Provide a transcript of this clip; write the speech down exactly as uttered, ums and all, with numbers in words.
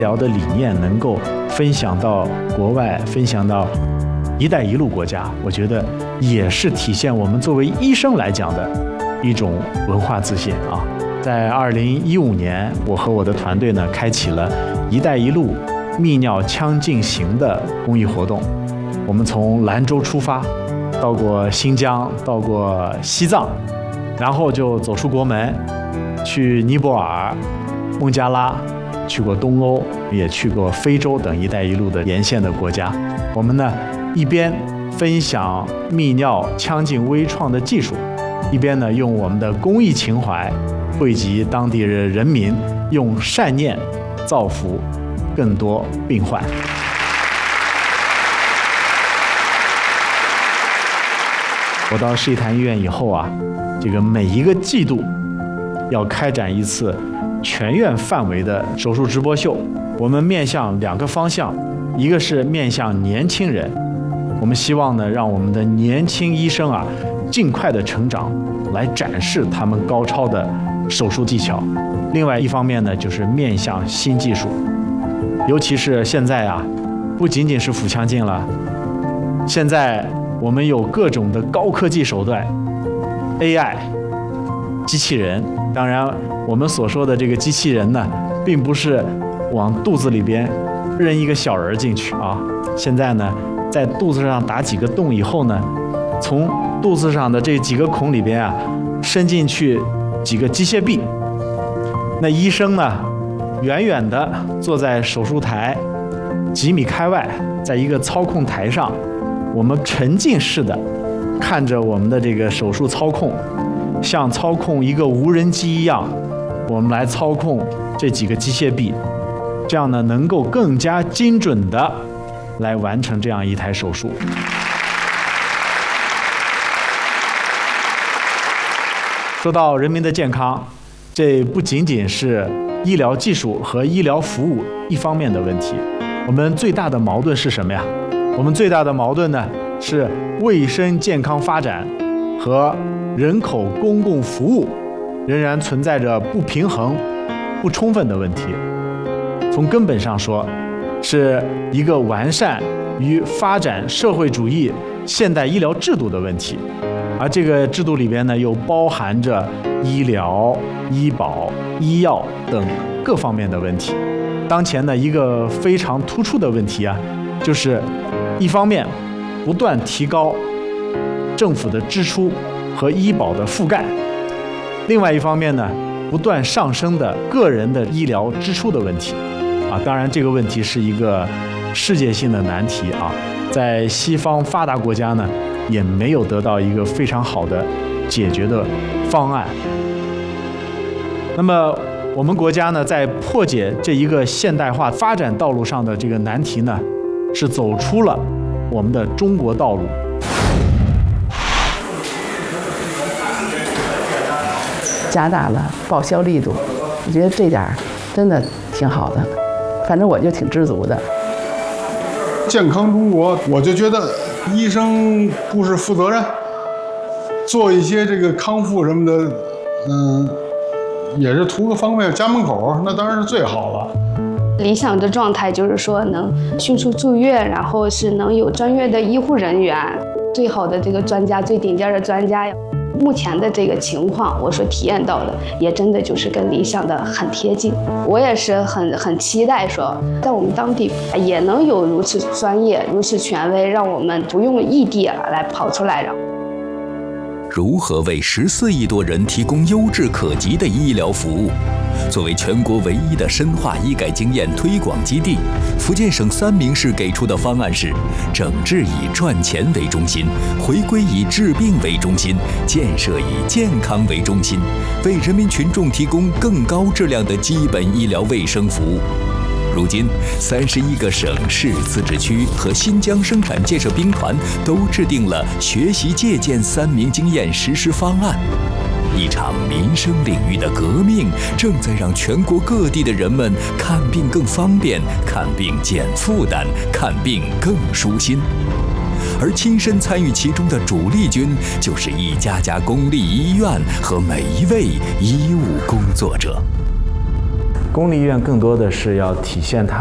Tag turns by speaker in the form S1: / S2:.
S1: 疗的理念能够分享到国外，分享到一带一路国家，我觉得也是体现我们作为医生来讲的一种文化自信啊。在二零一五年，我和我的团队呢，开启了一带一路泌尿腔镜行的公益活动。我们从兰州出发，到过新疆，到过西藏，然后就走出国门，去尼泊尔、孟加拉，去过东欧，也去过非洲等一带一路的沿线的国家。我们呢，一边分享泌尿腔镜微创的技术，一边呢，用我们的公益情怀惠及当地的人民，用善念造福更多病患。我到世纪坛医院以后啊，这个每一个季度要开展一次全院范围的手术直播秀。我们面向两个方向，一个是面向年轻人，我们希望呢，让我们的年轻医生啊，尽快的成长，来展示他们高超的手术技巧。另外一方面呢，就是面向新技术，尤其是现在啊，不仅仅是腹腔镜了，现在我们有各种的高科技手段 ，A I、机器人。当然，我们所说的这个机器人呢，并不是往肚子里边扔一个小人进去啊。现在呢，在肚子上打几个洞以后呢，从肚子上的这几个孔里边啊，伸进去几个机械臂。那医生呢，远远的坐在手术台几米开外，在一个操控台上，我们沉浸式的看着我们的这个手术操控，像操控一个无人机一样，我们来操控这几个机械臂，这样呢，能够更加精准的来完成这样一台手术。说到人民的健康，这不仅仅是医疗技术和医疗服务一方面的问题，我们最大的矛盾是什么呀？我们最大的矛盾呢，是卫生健康发展和人口公共服务仍然存在着不平衡、不充分的问题。从根本上说，是一个完善与发展社会主义现代医疗制度的问题，而这个制度里边呢，又包含着医疗、医保、医药等各方面的问题。当前呢，一个非常突出的问题啊，就是一方面不断提高政府的支出和医保的覆盖，另外一方面呢，不断上升的个人的医疗支出的问题啊。当然，这个问题是一个世界性的难题啊，在西方发达国家呢，也没有得到一个非常好的解决的方案。那么我们国家呢，在破解这一个现代化发展道路上的这个难题呢，是走出了我们的中国道路。
S2: 加大了报销力度，我觉得这点真的挺好的，反正我就挺知足的。
S3: 健康中国，我就觉得医生不是负责任，做一些这个康复什么的，嗯，也是图个方便，家门口那当然是最好了。
S4: 理想的状态就是说能迅速住院，然后是能有专业的医护人员，最好的这个专家，最顶尖的专家。目前的这个情况，我所体验到的也真的就是跟理想的很贴近。我也是很很期待说，在我们当地也能有如此专业、如此权威，让我们不用异地来跑出来。
S5: 如何为十四亿多人提供优质可及的医疗服务？作为全国唯一的深化医改经验推广基地，福建省三明市给出的方案是：整治以赚钱为中心，回归以治病为中心，建设以健康为中心，为人民群众提供更高质量的基本医疗卫生服务。如今，三十一个省市自治区和新疆生产建设兵团都制定了学习借鉴三明经验实施方案。一场民生领域的革命正在让全国各地的人们看病更方便，看病减负担，看病更舒心。而亲身参与其中的主力军，就是一家家公立医院和每一位医务工作者。
S1: 公立医院更多的是要体现它